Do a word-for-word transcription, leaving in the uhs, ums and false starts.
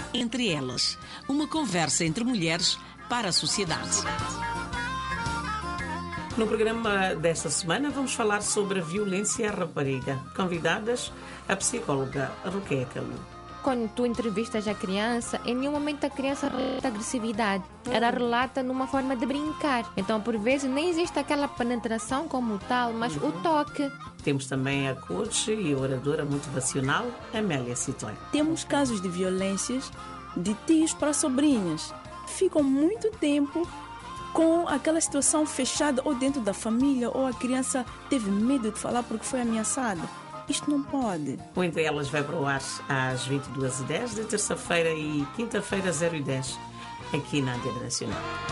Entre Elas, uma conversa entre mulheres para a sociedade. No programa desta semana vamos falar sobre a violência à rapariga. Convidadas, a psicóloga Ruquia Calu. Quando tu entrevistas a criança, em nenhum momento a criança relata agressividade. Ela relata numa forma de brincar. Então, por vezes, nem existe aquela penetração como tal, mas uhum. o toque. Temos também a coach e oradora motivacional, Amélia Citói. Temos casos de violências de tios para sobrinhas. Ficam muito tempo com aquela situação fechada ou dentro da família, ou a criança teve medo de falar porque foi ameaçada. Isto não pode. O Entre Elas vai para o ar às vinte e duas e dez de terça-feira e quinta-feira, zero e dez, aqui na Antena Nacional.